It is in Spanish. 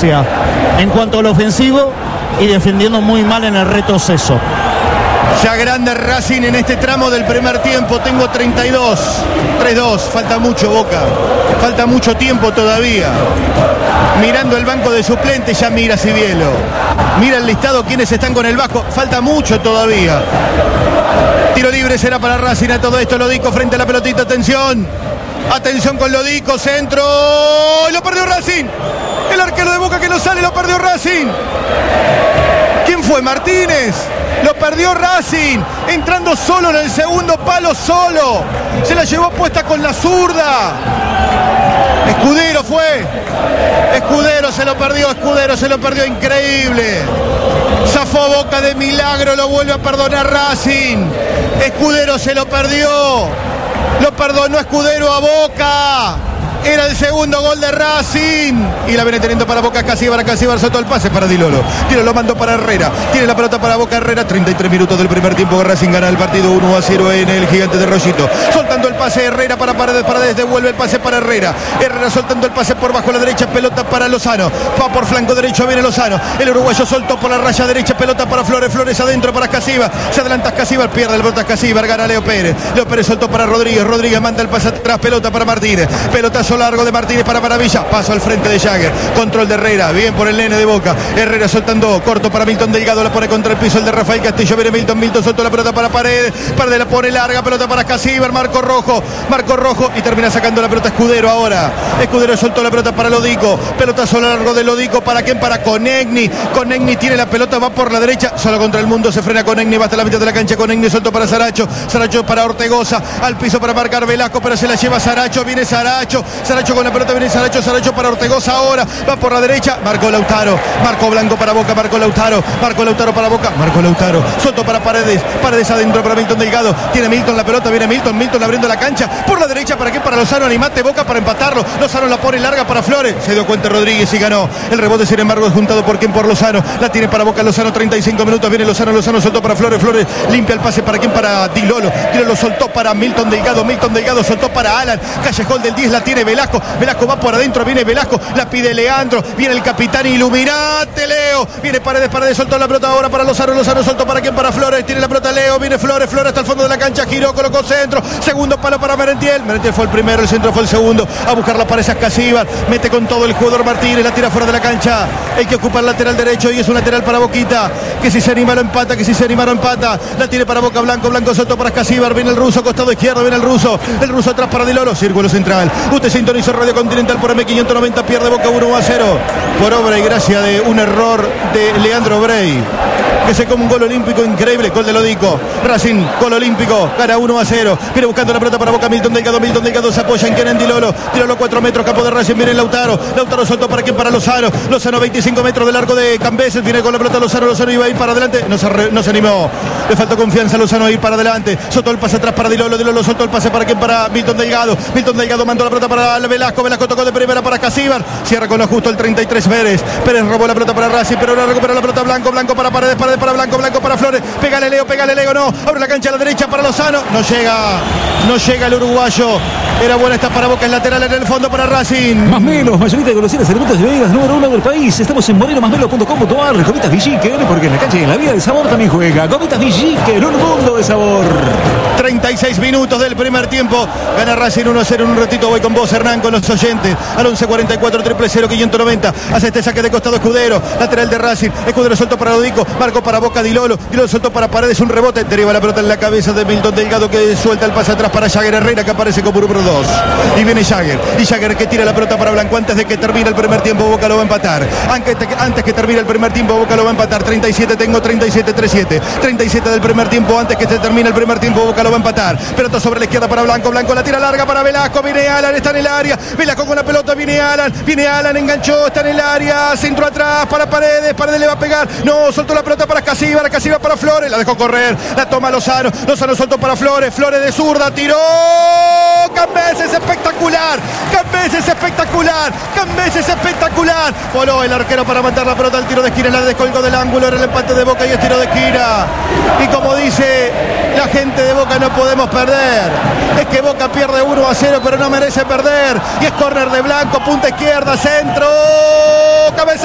diferencia en cuanto al ofensivo y defendiendo muy mal en el retroceso. Ya grande Racing en este tramo del primer tiempo. Tengo 32, 3-2, falta mucho Boca, falta mucho tiempo todavía. Mirando el banco de suplentes, ya mira Cibielo, mira el listado, quienes están con el Vasco, falta mucho todavía. Tiro libre será para Racing. A todo esto Lodico frente a la pelotita, atención, atención con Lodico, centro, lo perdió Racing. El arquero de Boca que no sale, lo perdió Racing. ¿Quién fue? Martínez. Lo perdió Racing, entrando solo en el segundo palo, solo. Se la llevó puesta con la zurda. Escudero fue. Escudero se lo perdió, increíble. Zafó Boca de milagro, lo vuelve a perdonar Racing. Escudero se lo perdió. Lo perdonó Escudero a Boca. Era el segundo gol de Racing. Y la viene teniendo para Boca Casíbar. Casíbar soltó el pase para Dilolo. Tiro lo mandó para Herrera. Tiene la pelota para Boca Herrera. 33 minutos del primer tiempo. Racing gana el partido 1-0 en el Gigante de Rollito. Soltando el pase Herrera para Paredes. Paredes devuelve el pase para Herrera. Herrera soltando el pase por bajo la derecha. Pelota para Lozano. Va por flanco derecho. Viene Lozano. El uruguayo soltó por la raya derecha. Pelota para Flores. Flores adentro para Casíbar. Se adelanta Casíbar. Pierde la pelota Casíbar. Gana Leo Pérez. Leo Pérez soltó para Rodríguez. Rodríguez manda el pase atrás. Pelota para Martínez. Pelotazo largo de Martínez para Maravilla. Paso al frente de Jagger. Control de Herrera. Bien por el nene de Boca. Herrera soltando corto para Milton Delgado. La pone contra el piso el de Rafael Castillo. Viene Milton. Milton soltó la pelota para Paredes. Paredes la pone larga. Pelota para Casíbar. Marco rojo. Y termina sacando la pelota Escudero ahora. Escudero soltó la pelota para Lodico. Pelotazo largo de Lodico. ¿Para quién? Para Conegni. Conegni tiene la pelota. Va por la derecha. Solo contra el mundo. Se frena Conegni. Va hasta la mitad de la cancha. Conegni soltó para Saracho. Saracho para Ortegoza. Al piso para marcar Velasco. Pero se la lleva Saracho. Viene Saracho. Saracho con la pelota. Viene Saracho. Saracho para Ortegoza ahora. Va por la derecha. Marco Lautaro. Marco Blanco para Boca. Marco Lautaro. Marco Lautaro para Boca. Marco Lautaro. Soltó para Paredes. Paredes adentro para Milton Delgado. Tiene Milton la pelota. Viene Milton. Milton abriendo la cancha. Por la derecha. ¿Para qué? Para Lozano. Animate Boca para empatarlo. Lozano la pone larga para Flores. Se dio cuenta Rodríguez y ganó. El rebote, sin embargo, es juntado por quién, por Lozano. La tiene para Boca Lozano. 35 minutos. Viene Lozano. Lozano soltó para Flores. Flores limpia el pase. ¿Para quién? Para Dilolo. Dilolo soltó para Milton Delgado. Milton Delgado soltó para Alan. Callejón del 10 la tiene Velasco. Velasco va por adentro. Viene Velasco. La pide Leandro. Viene el capitán. Iluminate Leo. Viene Paredes. Paredes soltó la pelota ahora para Lozano. Lozano soltó para quién, para Flores. Tiene la pelota Leo. Viene Flores. Flores hasta el fondo de la cancha. Giró. Colocó centro. Segundo palo para Merentiel. Merentiel fue el primero. El centro fue el segundo. A buscarla para esas Casíbar. Mete con todo el jugador Martínez. La tira fuera de la cancha. Hay que ocupar el lateral derecho. Y es un lateral para Boquita. Que si se anima lo empata. Que si se anima lo empata. La tiene para Boca Blanco. Blanco soltó para Casíbar. Viene el ruso. Costado izquierdo. Viene el ruso. El ruso atrás para Dilolo. Círculo central. Usted sintonizó Radio Continental por M590. Pierde Boca 1-0. Por obra y gracia de un error de Leandro Brey. Que se come un gol olímpico increíble. Gol de Lodico. Racing, gol olímpico. Gana 1-0. Viene buscando la pelota para Boca. Milton Delgado. Milton Delgado se apoya en Kenen Dilolo. Dilolo 4 metros. Campo de Racing. Viene Lautaro. Lautaro soltó para quién, para Lozano. Lozano 25 metros del arco de Cambeses. Viene con la pelota Lozano. Lozano iba a ir para adelante. No se animó. Le faltó confianza a Lozano a ir para adelante. Soltó el pase atrás para Dilolo. Dilolo soltó el pase para quién, para Milton Delgado. Milton Delgado mandó la pelota para Velasco. Velasco tocó de primera para Casíbar. Cierra con lo justo el 33 Pérez. Pérez robó la pelota para Racing, pero ahora recupera la pelota Blanco. Blanco para Paredes. Paredes para Blanco. Blanco para Flores. Pégale Leo. No. Abre la cancha a la derecha para Lozano. No llega el uruguayo. Era buena esta para Boca. El lateral en el fondo para Racing. Masmelos, mayorita de golosinas, alimentos y bebidas número 1 del país. Estamos en morenomasmelos.com.ar. Gomitas Villiquen, porque en la cancha y en la vida de sabor también juega. Gomitas Villiquen, un mundo de sabor. 36 minutos del primer tiempo. Gana Racing 1-0. En un ratito voy con vos, Hernán, con los oyentes. Al 11:44 000 590. Hace este saque de costado Escudero. Lateral de Racing. Escudero soltó para Lodico. Marcó para Boca Dilolo. Dilolo soltó para Paredes. Un rebote. Deriva la pelota en la cabeza de Milton Delgado, que suelta el pase atrás para Jagger Herrera, que aparece como número 2. Y viene Jagger. Y Jagger que tira la pelota para Blanco. Antes de que termine el primer tiempo, Boca lo va a empatar. Antes que termine el primer tiempo, Boca lo va a empatar. 37 tengo, 37-37. 37 del primer tiempo. Antes que se termine el primer tiempo, Boca lo va a empatar. Pelota sobre la izquierda para Blanco. Blanco la tira larga para Velasco. Viene Alan, está en el área. Velasco con la pelota. Viene Alan, enganchó, está en el área. Centro atrás para Paredes. Paredes le va a pegar. No, soltó la pelota para Casíbar. Casíbar para Flores. La dejó correr. La toma Lozano. Lozano soltó para Flores. Flores de zurda. Tiró. Cambeses espectacular. Cambeses espectacular. Cambeses espectacular. Voló el arquero para matar la pelota al tiro de esquina. La descolgó del ángulo. Era el empate de Boca y es tiro de esquina. Y como dice la gente de Boca, no podemos perder. Es que Boca pierde 1-0, pero no merece perder. Y es córner de Blanco, punta izquierda, centro. Cabeza.